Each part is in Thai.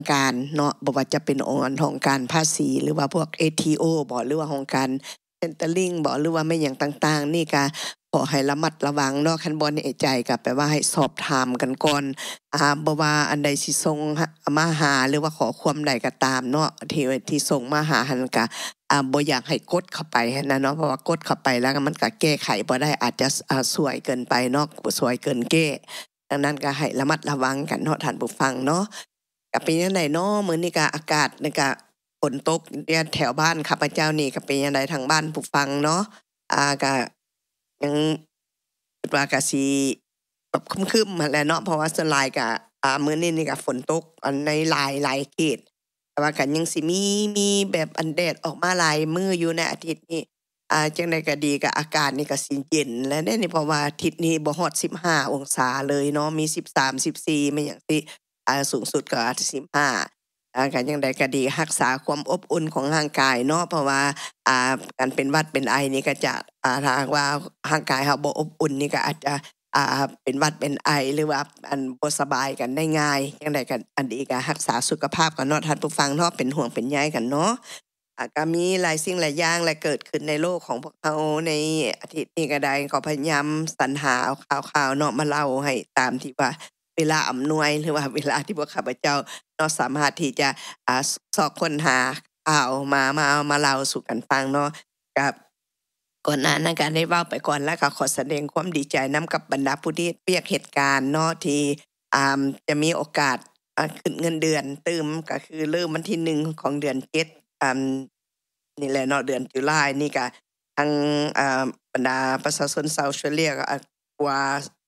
การเนาะบ่ว่าจะเป็นองค์ของการภาษีหรือว่าพวก ATO บ่หรือว่าของการ Centering บ่หรือว่าแม่หยังต่างๆนี่ก็ขอให้ระมัดระวังเนาะคันบ่แน่ใจก็แปลว่าให้สอบถามกันก่อนบ่ว่าอันใดสิส่งมาหาหรือว่าขอความใดก็ตามเนาะที่ส่งมาหาหันก็บ่อยากให้กดเข้าไปหั้นนะเนาะเพราะว่ากดเข้าไปแล้วมันก็แก้ไขบ่ได้อาจจะสวยเกินไปเนาะสวยเกินแก้ดังนั้นก็ให้ระมัดระวังกันเนาะท่านผู้ฟังเนาะก็เป็นจังไดเนาะมื้อนี้ก็อากาศนี่ก็ฝนตกแถวบ้านข้าพเจ้านี่ก็เป็นจังไดทางบ้านผู้ฟังเนาะก็ยังคิดว่าก็สิแบบครึมๆหั้นแหละเนาะเพราะว่าส่วนหลายก็มื้อนี้นี่ก็ฝนตกในหลายเขตแต่ว่าก็ยังสิมีแบบอันแดดออกมาหลายมื้ออยู่ในอาทิตย์นี้จังใดก็ดีก็อากาศนี่ก็สิเย็นแล้วเด้นี่เพราะว่าอาทิตย์นี้บ่ฮอด15องศาเลยเนาะมี13 14แม่นหยังสิสูงสุดก็อาจจะ15ก็จังใดก็ดีรักษาความอบอุ่นของร่างกายเนาะเพราะว่าการเป็นหวัดเป็นไอนี่ก็จะถ้าหากว่าร่างกายเราบ่อบอุ่นนี่ก็อาจจะเป็นหวัดเป็นไอหรือว่าบ่สบายกันได้ง่ายจังใดก็อันดีก็รักษาสุขภาพกันเนาะท่านผู้ฟังเนาะเป็นห่วงเป็นใยกันเนาะก็มีหลายสิ่งหลายอย่างและเกิดขึ้นในโลกของพวกเราในอาทิตย์นี้ก็ได้ก็พยายามสรรหาเอาข่าวๆเนาะมาเล่าให้ตามที่ว่าเวลาอำนวยหรือว่าเวลาที่พวกข้าพเจ้าเนาะสามารถที่จะสอบค้นหาข่าวมาเล่าสู่กันฟังเนาะกับก่อนหน้านั้นก็ได้เว้าไปก่อนแล้วก็ขอแสดงความดีใจนำกับบรรดาผู้ที่เวียกเหตุการณ์เนาะที่จะมีโอกาสขึ้นเงินเดือนตืมก็คือเริ่มวันที่1ของเดือน7นี่แหละเนาะเดือนตุลานี่ก็ทางบรรดาประชาชนชาวออสเตรเลียก็กว่า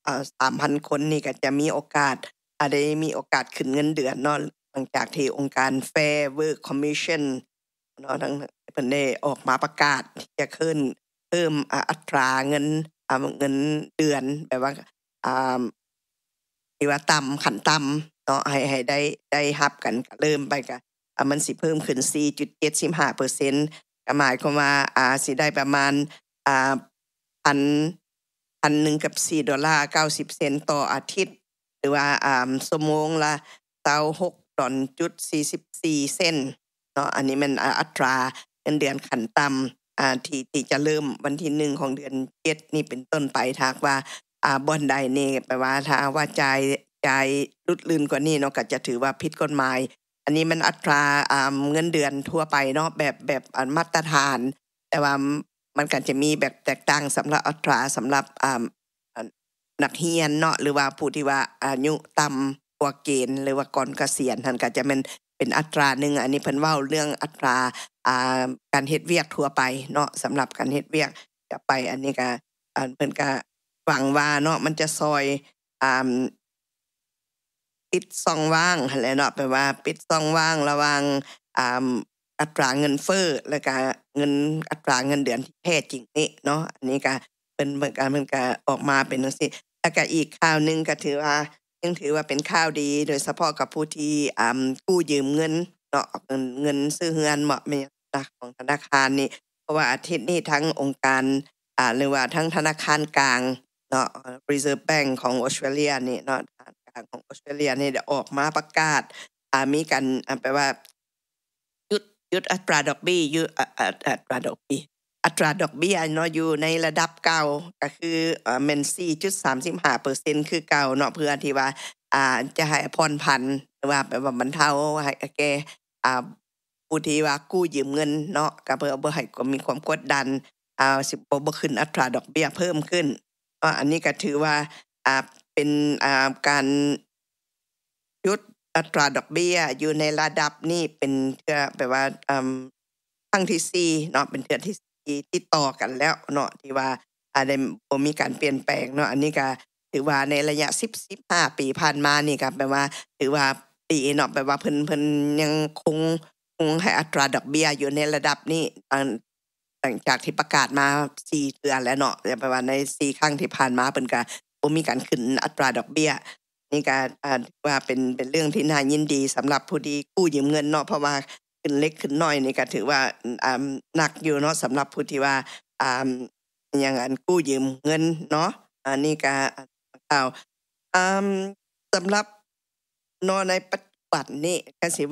3,000 คนนี่ก็จะมีโอกาสได้มีโอกาสขึ้นเงินเดือนเนาะหลังจากที่องค์การ Fair Work Commission เนาะทั้งเพิ่นได้ออกมาประกาศที่จะขึ้นเพิ่มอัตราเงินเงินเดือนแบบว่าอ่าที่ว่าต่ำขั้นต่ำเนาะให้ได้รับกันก็เริ่มไปก็มันสิเพิ่มขึ้น 4.75% ก็หมายความว่าสิได้ประมาณพัน1,000กับ$4.90ต่ออาทิตย์หรือว่าชั่วโมงละ26.44 เซนต์เนาะอันนี้มันอัตราเงินเดือนขั้นต่ำที่จะเริ่มวันที่1ของเดือน7นี่เป็นต้นไปถ้าหากว่าบ่อนใดนี่แปลว่าถ้าว่าจ่ายลุดลื่นกว่านี้เนาะก็จะถือว่าผิดกฎหมายอันนี้มันอัตราเงินเดือนทั่วไปเนาะแบบมาตรฐานแต่ว่ามันก็จะมีแบบแตกต่างสำหรับอัตราสำหรับนักเรียนเนาะหรือว่าผู้ที่ว่าอายุต่ำกว่าเกณฑ์หรือว่าก่อนเกษียณนั่นก็จะเป็นอัตราหนึ่งอันนี้เพิ่นเว้าเรื่องอัตราการเฮ็ดเวียกทั่วไปเนาะสำหรับการเฮ็ดเวียกก็ไปอันนี้ก็เพิ่นก็หวังว่าเนาะมันจะช่วยปิดช่องว่างหั้นแหละเนาะแปลว่าปิดช่องว่างระหว่างอ่าอัตราเงินเฟ้อแล้วก็อัตราเงินเดือนที่แท้จริงนี่เนาะอันนี้ก็เพิ่นก็ออกมาเป็นจังซี่แล้วก็อีกข่าวหนึ่งก็ถือว่ายังถือว่าเป็นข่าวดีโดยเฉพาะกับผู้ที่กู้ยืมเงินเนาะเงินซื้อเรือนบ่แม่นของธนาคารนี่เพราะว่าอาทิตย์นี้ทั้งองค์การหรือว่าทั้งธนาคารกลางเนาะ Reserve Bank ของออสเตรเลียนี่เนาะธนาคารของออสเตรเลียนี่ได้ออกมาประกาศมีการแปลว่าหยุดอัตราดอกเบี้ยอัตราดอกเบี้ยเนาะอยู่ในระดับเก่าก็คือแม่น 4.35% คือเก่าเนาะเพื่อที่ว่าจะให้ผ่อนผันหรือว่าแบบว่าบรรเทาให้แก่ผู้ที่ว่ากู้ยืมเงินเนาะก็เพื่อบ่ให้มีความกดดันสิบ่ขึ้นอัตราดอกเบี้ยเพิ่มขึ้นอันนี้ก็ถือว่าเป็นการหยุดอัตราดอกเบี้ยอยู่ในระดับนี้เป็นเทื่อแบบว่าครั้งที่4เนาะเป็นเทื่อที่4ติดต่อกันแล้วเนาะที่ว่าได้บ่มีการเปลี่ยนแปลงเนาะอันนี้ก็ถือว่าในระยะ15ปีผ่านมานี่ก็แปลว่าถือว่าดีเนาะแปลว่าเพิ่นยังคงให้อัตราดอกเบี้ยอยู่ในระดับนี้หลังจากที่ประกาศมา4เดือนแล้วเนาะแปลว่าใน4ครั้งที่ผ่านมาเพิ่นก็บ่มีการขึ้นอัตราดอกเบี้ยนี่ก็ถือว่าเป็นเรื่องที่น่ายินดีสำหรับผู้ที่กู้ยืมเงินเนาะเพราะว่าขึ้นเล็กขึ้นน้อยนี่ก็ถือว่าหนักอยู่เนาะสำหรับผู้ที่ว่าอิหยังกู้ยืมเงินเนาะอันนี้ก็ข่าวสำหรับเนาะในบัดนี้ก็สิ